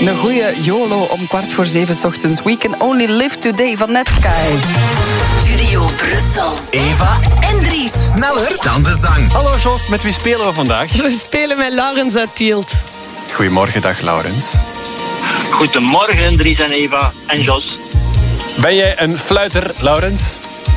Een goede YOLO om 6:15 ochtends. We can only live today van Netsky. Studio Brussel. Eva en Dries. Sneller dan de zang. Hallo Jos, met wie spelen we vandaag? We spelen met Laurens uit Tielt. Goedemorgen, dag Laurens. Goedemorgen, Dries en Eva en Jos. Ben jij een fluiter, Laurens?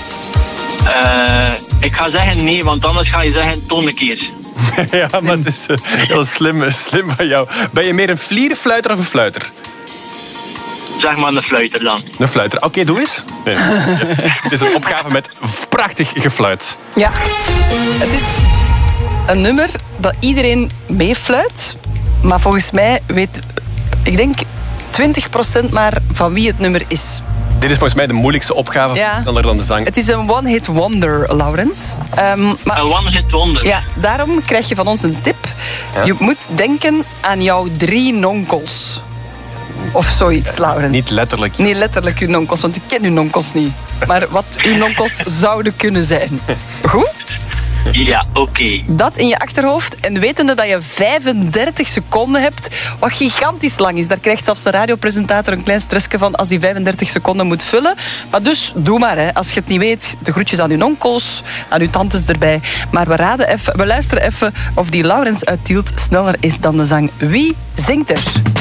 Ik ga zeggen nee, want anders ga je zeggen toon een keer. Ja, maar het is heel slim van jou. Ben je meer een vlierenfluiter of een fluiter? Zeg maar een fluiter dan. Een fluiter. Oké, doe eens. Nee. Het is een opgave met prachtig gefluit. Ja, het is een nummer dat iedereen meefluit. Maar volgens mij weet, ik denk 20% maar van wie het nummer is. Dit is volgens mij de moeilijkste opgave, sneller dan de zang. Het is een one-hit wonder, Laurens. Maar een one-hit wonder? Ja, daarom krijg je van ons een tip. Ja? Je moet denken aan jouw 3 nonkels. Of zoiets, Laurens. Niet letterlijk. Niet letterlijk uw nonkels, want ik ken uw nonkels niet. Maar wat uw nonkels zouden kunnen zijn. Goed? Ja, oké. Dat in je achterhoofd en wetende dat je 35 seconden hebt, wat gigantisch lang is. Daar krijgt zelfs de radiopresentator een klein stressje van als hij 35 seconden moet vullen. Maar dus, doe maar. Hè. Als je het niet weet, de groetjes aan uw onkels, aan uw tantes erbij. Maar we luisteren even of die Laurens uit Tielt sneller is dan de zang. Wie zingt er?